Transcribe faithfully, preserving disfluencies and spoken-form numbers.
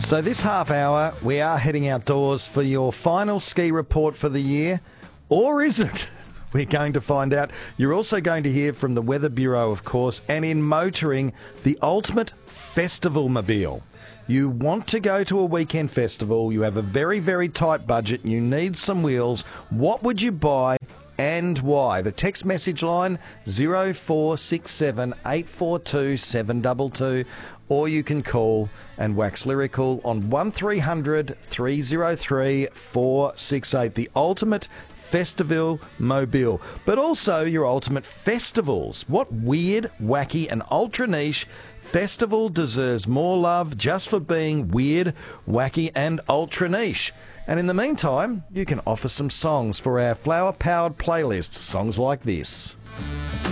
So this half hour, we are heading outdoors for your final ski report for the year. Or is it? We're going to find out. You're also going to hear from the Weather Bureau, of course, and in motoring, the ultimate festival mobile. You want to go to a weekend festival, you have a very, very tight budget, you need some wheels. What would you buy and why? The text message line zero four six seven eight four two seven two two, or you can call and wax lyrical on one three hundred three oh three four six eight. The ultimate festival mobile, but also your ultimate festivals. What weird, wacky and ultra niche festival deserves more love just for being weird, wacky and ultra niche? And in the meantime, you can offer some songs for our flower-powered playlist, songs like this.